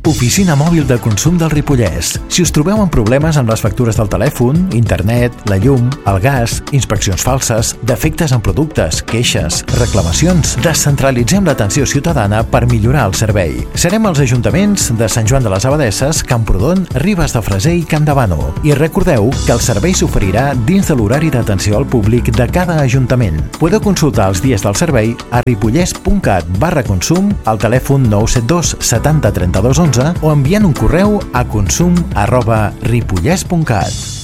Oficina mòbil de consum del Ripollès. Si us trobeu amb problemes amb les factures del telèfon, internet, la llum, el gas, inspeccions falses, defectes en productes, queixes, reclamacions, descentralitzem l'atenció ciutadana per millorar el servei. Serem als ajuntaments de Sant Joan de les Abadesses, Camprodon, Ribes de Freser i Campdevànol. I recordeu que el servei s'oferirà dins de l'horari d'atenció al públic de cada ajuntament. Podeu consultar els dies del servei a ripollès.cat/consum al telèfon 972 70 32 11 o enviant un correu a consum@ripollès.cat.